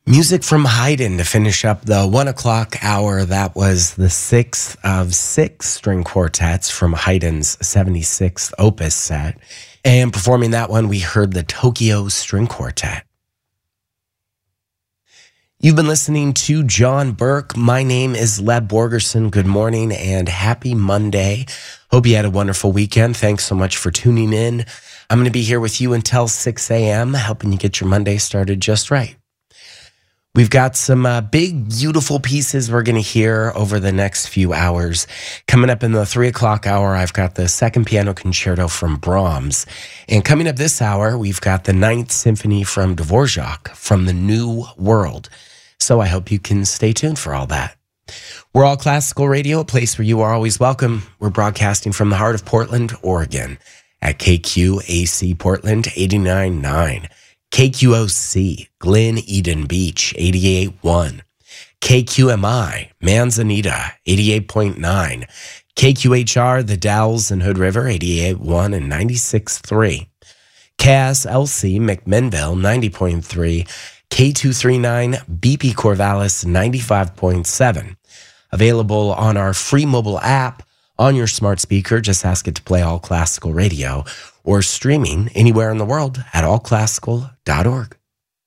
Music from Haydn to finish up the 1 o'clock hour. That was the sixth of six string quartets from Haydn's 76th opus set. And performing that one, we heard the Tokyo String Quartet. You've been listening to John Burke. My name is Leb Borgerson. Good morning and happy Monday. Hope you had a wonderful weekend. Thanks so much for tuning in. I'm going to be here with you until 6 a.m., helping you get your Monday started just right. We've got some big, beautiful pieces we're going to hear over the next few hours. Coming up in the 3 o'clock hour, I've got the second piano concerto from Brahms. And coming up this hour, we've got the Ninth Symphony from Dvorak from the New World. So I hope you can stay tuned for all that. We're All Classical Radio, a place where you are always welcome. We're broadcasting from the heart of Portland, Oregon at KQAC Portland 89.9. KQOC, Glen Eden Beach, 88.1. KQMI, Manzanita, 88.9. KQHR, The Dalles and Hood River, 88.1 and 96.3. KSLC, McMinnville, 90.3. K239, BP Corvallis, 95.7. Available on our free mobile app on your smart speaker. Just ask it to play All Classical Radio, or streaming anywhere in the world at allclassical.org.